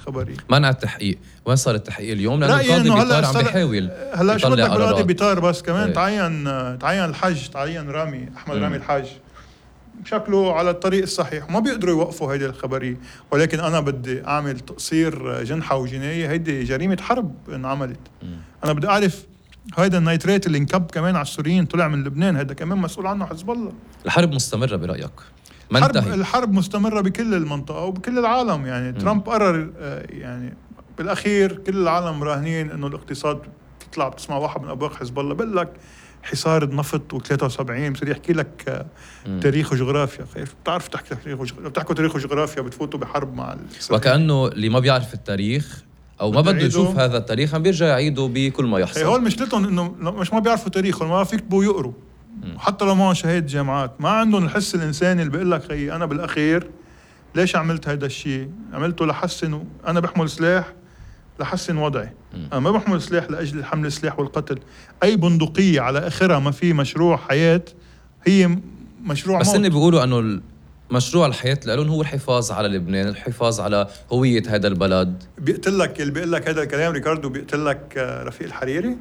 الخبري. منع التحقيق. وين صار التحقيق اليوم؟ لأنه القاضي بيطار عم بيحاول هلا شو بدك بالقاضي بيطار، بس كمان ايه. تعين الحج، تعين رامي أحمد رامي الحج شكله على الطريق الصحيح، وما بيقدروا يوقفوا هيدي الخبرية. ولكن أنا بدي أعمل تقصير جنحة وجناية، هيدي جريمة حرب انعملت. أنا بدي أعرف هيدا النيتريت اللي انكب كمان على السوريين طلع من لبنان، هيدا كمان مسؤول عنه حزب الله. الحرب مستمرة برأيك؟ الحرب مستمرة بكل المنطقة وبكل العالم. يعني ترامب قرر يعني بالأخير كل العالم راهنين إنه الاقتصاد تطلع. بتسمع واحد من أبواق حزب الله بقول لك حصار النفط و73 بصير يحكي لك تاريخ وجغرافيا. خايف بتعرف تحكي تاريخ وجغرافيا، بتحكوا تاريخ وجغرافيا بتفوتوا بحرب مع الإسرائيل. وكأنه اللي ما بيعرف التاريخ أو ما بده يشوف هذا التاريخ عم بيرجع يعيده بكل ما يحصل. هول مشكلتهم إنه مش ما بيعرفوا تاريخهم، ما فيك يكتبوا ويقروا. حتى لو ما شهيد جامعات ما عندهم الحس الإنساني اللي بيقول لك خي أنا بالأخير ليش عملت هيدا الشيء؟ عملته لحسن، أنا بحمل سلاح لحسن وضعي. أنا ما بحمل سلاح لأجل حمل السلاح والقتل. أي بندقية على آخرها ما في مشروع حياة هي مشروع بس موت. إني بيقولوا أنه مشروع الحياة لهم هو الحفاظ على لبنان، الحفاظ على هوية هذا البلد. بيقتل لك اللي بيقول لك هذا الكلام ريكاردو، بيقتل لك رفيق الحريري.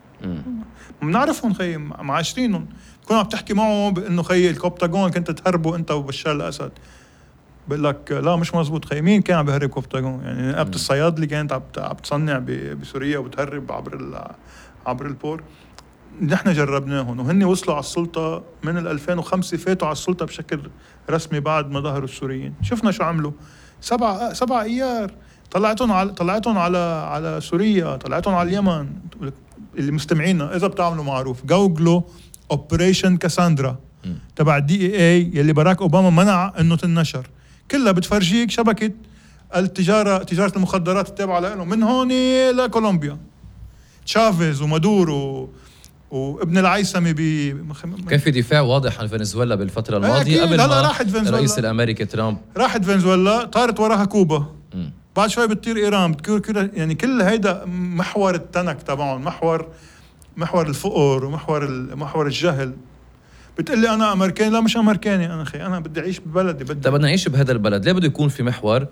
بنعرفهم خي معاشرينهم، تكون عم تحكي معه بأنه خي الكوبتاغون كنت تهربوا أنت وبشار الأسد، بقول لك لا مش مزبوط خي. مين كان عم بيهرب كوبتاغون؟ يعني نقابة الصيادلة كانت عم تصنع بسوريا وبتهرب عبر البور. نحن جربناهم وهن وصلوا على السلطة من 2005، فاتوا على السلطة بشكل رسمي بعد ما ظهروا السوريين. شفنا شو عملوا. 7 أيار طلعتهم على سوريا، طلعتهم على اليمن. اللي مستمعينا إذا بتعملوا معروف جوجلوا أوبريشن كاساندرا تبع DEA يلي باراك أوباما منع إنه تنشر. كلها بتفرجيك شبكة تجارة المخدرات التابعة لهم من هون لكولومبيا. تشافيز ومادورو وابن العيسمي كان في دفاع واضح عن فنزويلا بالفترة الماضية قبل ما الرئيس الأمريكي ترامب راحت فنزويلا، طارت وراها كوبا، بعد شوي بتطير إيران، يعني كل هيدا محور التنك تبعهم، محور الفقر ومحور الجهل. بتقلي أنا أمريكاني؟ لا مش أمريكاني أنا خي، أنا بدي أعيش ببلدي. بدنا نعيش بهذا البلد. ليه بده يكون في محور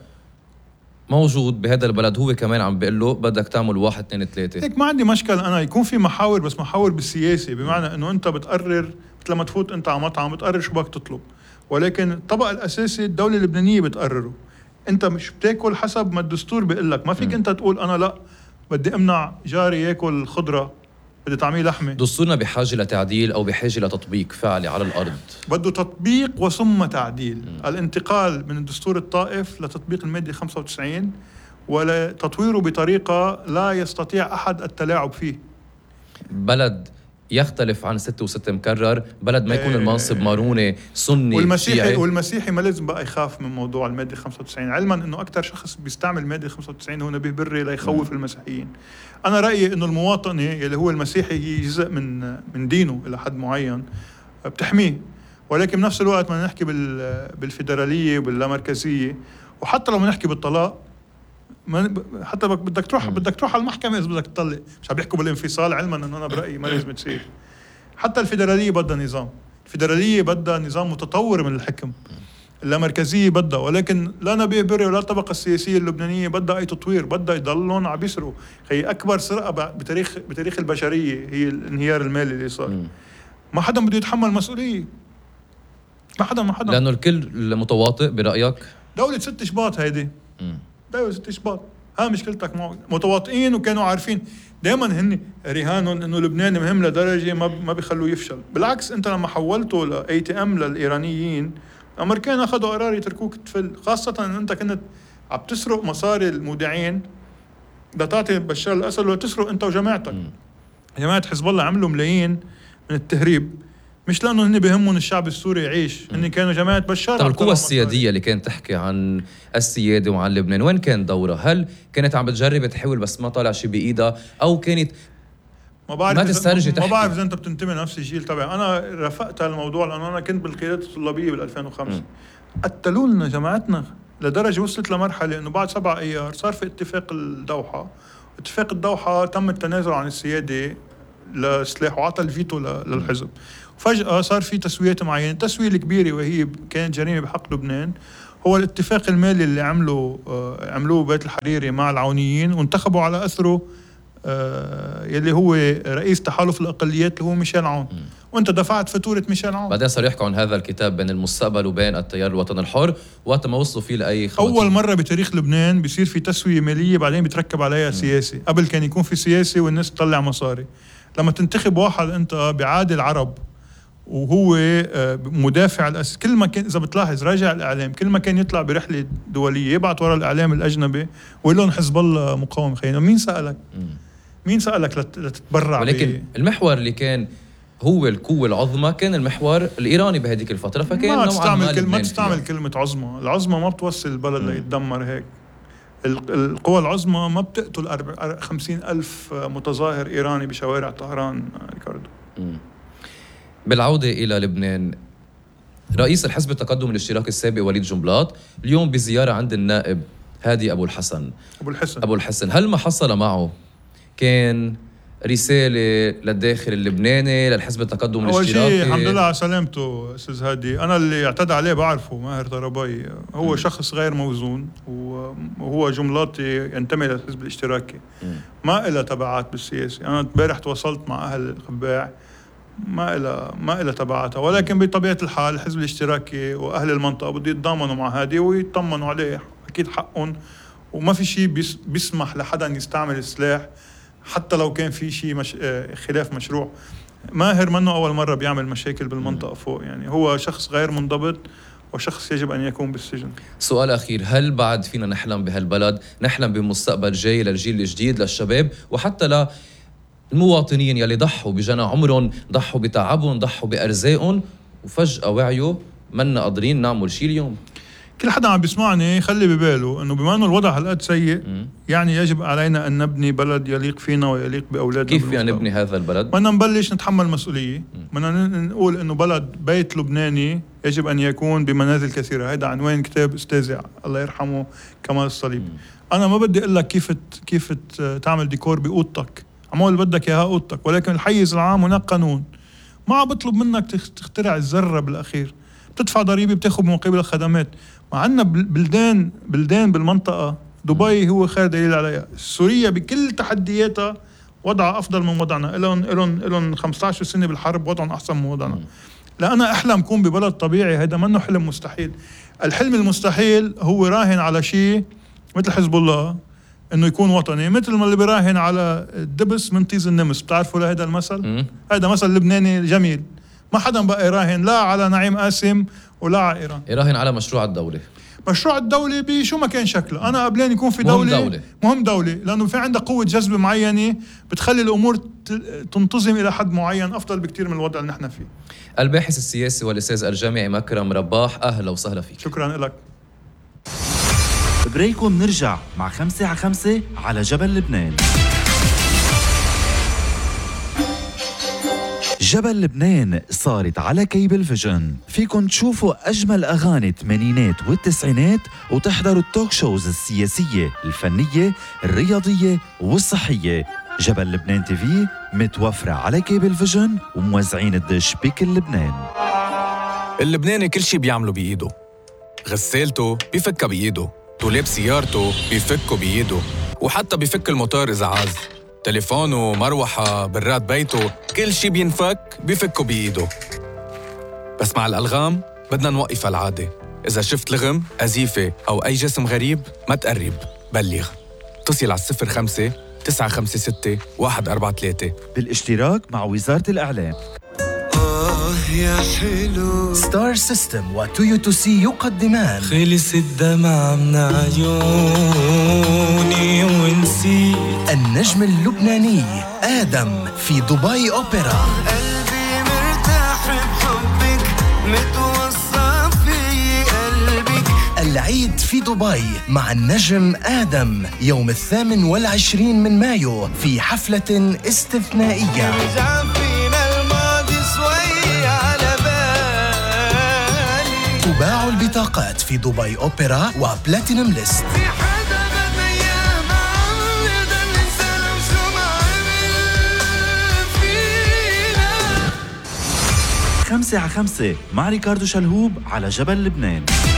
موجود بهذا البلد هو كمان عم بيقول له بدك تعمل 1 2 3؟ هيك ما عندي مشكلة أنا يكون في محاور، بس محاور بالسياسي، بمعنى أنه أنت بتقرر لما تفوت أنت على مطعم بتقرر شو بدك تطلب، ولكن الطبق الأساسي الدولة اللبنانية بتقرره. أنت مش بتاكل حسب ما الدستور بيقول لك. ما فيك أنت تقول أنا لا بدي أمنع جاري ياكل خضرة، بدي تعمل لحمة. دستورنا بحاجة لتعديل أو بحاجة لتطبيق فعلي على الأرض. بده تطبيق وثم تعديل. الانتقال من الدستور الطائف لتطبيق المادة 95 ولتطويره بطريقة لا يستطيع أحد التلاعب فيه. بلد يختلف عن 6 و6 مكرر، بلد ما يكون المنصب ماروني سني شيعي. والمسيحي ما لازم بقى يخاف من موضوع المادة 95، علما أنه أكثر شخص بيستعمل المادة 95 هو نبيه بري ليخوف المسيحيين. أنا رأيي أنه المواطنة اللي هو المسيحي هي جزء من دينه إلى حد معين بتحميه، ولكن بنفس الوقت ما نحكي بالفيدرالية وباللامركزية، وحتى لو ما نحكي بالطلاق حتى بدك تروح على المحكمة إذا بدك تطلق. مش عم بيحكوا بالانفصال، علما أنه أنا برأيي ما لازم تصير. حتى الفيدرالية بدها نظام، الفيدرالية بدها نظام متطور من الحكم. اللامركزية بدها، ولكن لا نبيه بري ولا الطبقة السياسية اللبنانية بدها أي تطوير، بدها يضلون عم يسرقوا. هي أكبر سرقة بتاريخ البشرية هي الانهيار المالي اللي صار. ما حدا بده يتحمل مسؤولية، ما حدا لأنه الكل متواطئ برأيك. دولة 6 شباط هيدي، دولة 6 شباط. ها مشكلتك معه متواطئين وكانوا عارفين دائما هن رهانهم انه لبنان مهم لدرجة ما بيخلوه يفشل. بالعكس انت لما حولته ل ATM للإيرانيين الأمريكان أخذوا قرار يتركوك تفل، خاصة ان انت كنت عم تسرق مصاري المودعين لتعطي بشار الأسد وتسرق انت وجماعتك. جماعة حزب الله عملوا ملايين من التهريب، مش لأنه هن بيهمهم الشعب السوري يعيش، هن كانوا جماعة بشار. طب القوى السيادية اللي كانت تحكي عن السيادة وعن لبنان وين كان دورها؟ هل كانت عم بتجرب تحاول بس ما طالع شيء بإيدها، أو كانت ما تسترجي تحكي؟ ما بعرف إذا أنت بتنتمي لنفس الجيل تبعي. أنا رافقت الموضوع لأنه أنا كنت بالقيادة الطلابية بال2005. قتلوا لنا جماعتنا لدرجة وصلت لمرحلة إنه بعد 7 أيار صار في اتفاق الدوحة. اتفاق الدوحة تم التنازل عن السيادة لسلاح وعطى الفيتو للحزب. فجأة صار في تسويات معينة، التسوية الكبيرة وهي كانت جريمة بحق لبنان، هو الاتفاق المالي اللي عملوه بيت الحريري مع العونيين، وانتخبوا على أثره يلي هو رئيس تحالف الأقليات اللي هو ميشيل عون. وانت دفعت فاتورة ميشيل عون. بعدين صار يحكوا عن هذا الكتاب بين المستقبل وبين التيار الوطني الحر، وقت ما وصلوا فيه لأي خواتيم. أول مرة بتاريخ لبنان بيصير في تسوية مالية بعدين بتركب عليها سياسي. قبل كان يكون في سياسي والناس تطلع مصاري. لما تنتخب واحد انت بعاد العرب وهو مدافع كل ما كان، إذا بتلاحظ راجع الإعلام، كل ما كان يطلع برحلة دولية يبعت وراء الإعلام الأجنبي ويقول لهم حزب الله مقاوم. خينا مين سألك؟ مين سألك لتتبرع؟ ولكن المحور اللي كان هو القوة العظمى كان المحور الإيراني بهذيك الفترة، فكان ما تستعمل كلمة عظمى. العظمى ما بتوصل البلد ليتدمر هيك. القوى العظمى ما بتقتل 50,000 متظاهر إيراني بشوارع طهران. ريكاردو، بالعودة إلى لبنان، رئيس الحزب التقدم الاشتراكي السابق وليد جنبلاط اليوم بزيارة عند النائب هادي أبو الحسن. هل ما حصل معه كان رسالة للداخل اللبناني للحزب التقدم الاشتراكي؟ أول شيء الحمد لله على سلامته أستاذ هادي. أنا اللي اعتدى عليه بعرفه، ماهر طرابي. هو شخص غير موزون، وهو جملاطي ينتمي للحزب الاشتراكي. ما إله تبعات بالسياسة. أنا امبارح تواصلت مع أهل الخباع، ما إله تبعاتها، ولكن بطبيعة الحال الحزب الاشتراكي وأهل المنطقة بده يتضامنوا مع هادي ويطمنوا عليه، أكيد حقهم. وما في شيء بيسمح لحدا يستعمل السلاح حتى لو كان في شيء خلاف مشروع. ماهر منه أول مرة بيعمل مشاكل بالمنطقة فوق، يعني هو شخص غير منضبط وشخص يجب أن يكون بالسجن. سؤال أخير، هل بعد فينا نحلم بهالبلد، نحلم بمستقبل جاي للجيل الجديد، للشباب وحتى للمواطنين يلي ضحوا بجنى عمرهم، ضحوا بتعبهم، ضحوا بأرزاقهم، وفجأة وعيوا منا قادرين نعمل شيء اليوم؟ كل حدا عم بيسمعني خلي بباله انه بما انه الوضع هالقد سيء يعني يجب علينا ان نبني بلد يليق فينا ويليق باولادنا. كيف فينا نبني هذا البلد؟ بدنا نبلش نتحمل مسؤوليه، بدنا نقول انه بلد بيت لبناني يجب ان يكون بمنازل كثيره. هذا عنوان كتاب استاذي الله يرحمه كمال الصليبي. انا ما بدي اقول لك كيف تعمل ديكور باوضتك، عمول بدك اياها اوضتك، ولكن الحيز العام هناك قانون. ما بطلب منك تخترع الذره بالاخير، بتدفع ضريبه بتاخذ مقابل الخدمات. ما عندنا بلدان بالمنطقة، دبي هو خير دليل عليها. سوريا بكل تحدياتها وضعها أفضل من وضعنا، إلهم 15 سنة بالحرب وضعهم أحسن من وضعنا. لا أنا أحلم كون ببلد طبيعي، هذا منه حلم مستحيل. الحلم المستحيل هو راهن على شيء مثل حزب الله إنه يكون وطني، مثل ما اللي براهن على الدبس من طيز النمس. بتعرفوا لهذا المثل؟ هذا مثل لبناني جميل. ما حدا بقى يراهن لا على نعيم قاسم ولا على إيران، يراهن على مشروع الدولة. مشروع الدولة بشو ما كان شكله. أنا قبلين يكون في مهم دولة، لأنه في عندها قوة جذب معينة بتخلي الأمور تنتظم إلى حد معين أفضل بكتير من الوضع اللي نحن فيه. الباحث السياسي والأستاذ الجامعي مكرم رباح، أهلا وسهلا فيك. شكرا لك. بريك ومنرجع مع 5 على 5 على جبل لبنان. جبل لبنان صارت على كيبل فيجن، فيكن تشوفوا أجمل أغاني الثمانينات والتسعينات وتحضروا التوك شوز السياسية، الفنية، الرياضية والصحية. جبل لبنان تي في متوفرة على كيبل فيجن وموزعين الدش بكل لبنان. اللبناني كل شي بيعمله بإيده، غسالته بيفكها بإيده، دولاب سيارته بيفكه بإيده، وحتى بيفك الموتور إذا عاز. تليفونه، مروحة، براد بيته، كل شي بينفك بيفكه بإيده. بس مع الألغام بدنا نوقف العادة. إذا شفت لغم، أزيفة أو أي جسم غريب ما تقرب، بلغ. اتصل على 05-956-143 بالاشتراك مع وزارة الإعلام. يا حلو ستار سيستم وتويوتو سي يقدمان خلص الدمع من عيوني ونسيت النجم اللبناني آدم في دبي أوبرا. قلبي مرتاح بحبك متوصى في قلبك. العيد في دبي مع النجم آدم يوم 28 من مايو في حفلة استثنائية. تباع البطاقات في دبي أوبرا وبلاتينوم ليست. 5 على 5 مع ريكاردو شلهوب على جبل لبنان.